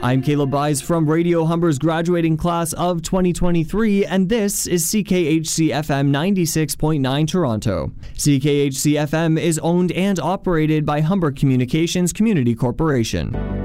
I'm Caleb Byes from Radio Humber's graduating class of 2023, and this is CKHC-FM 96.9 Toronto. CKHC-FM is owned and operated by Humber Communications Community Corporation.